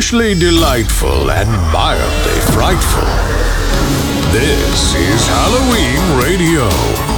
lavishly delightful and mildly frightful. This is Halloween Radio.